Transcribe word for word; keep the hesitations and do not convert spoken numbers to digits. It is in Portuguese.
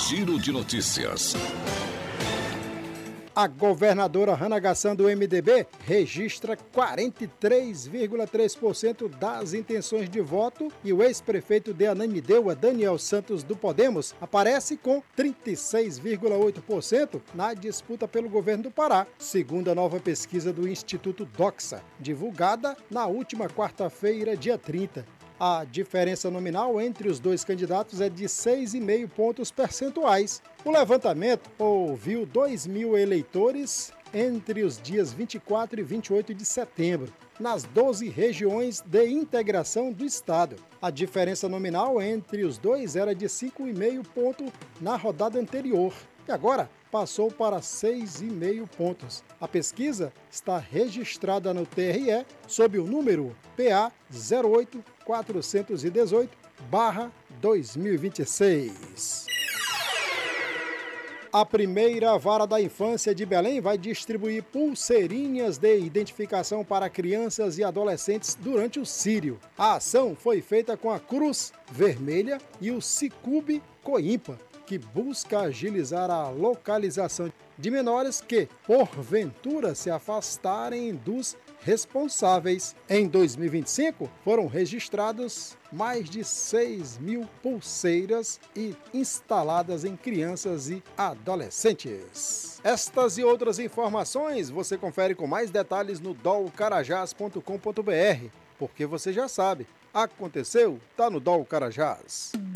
Giro de Notícias. A governadora Hannah Gassan, do M D B, registra quarenta e três vírgula três por cento das intenções de voto e o ex-prefeito de Ananindeua, Daniel Santos, do Podemos, aparece com trinta e seis vírgula oito por cento na disputa pelo governo do Pará, segundo a nova pesquisa do Instituto Doxa, divulgada na última quarta-feira, dia trinta. A diferença nominal entre os dois candidatos é de seis vírgula cinco pontos percentuais. O levantamento ouviu dois mil eleitores entre os dias vinte e quatro e vinte e oito de setembro, nas doze regiões de integração do estado. A diferença nominal entre os dois era de cinco vírgula cinco pontos na rodada anterior e agora passou para seis vírgula cinco pontos. A pesquisa está registrada no T R E sob o número P A zero oito quatrocentos e dezoito barra dois mil e vinte e seis. A primeira vara da infância de Belém vai distribuir pulseirinhas de identificação para crianças e adolescentes durante o Círio. A ação foi feita com a Cruz Vermelha e o Cicobi Coimpa, que busca agilizar a localização de menores que, porventura, se afastarem dos responsáveis. Em dois mil e vinte e cinco, foram registrados mais de seis mil pulseiras e instaladas em crianças e adolescentes. Estas e outras informações você confere com mais detalhes no dol carajás ponto com ponto br, porque você já sabe, aconteceu, tá no Dol Carajás.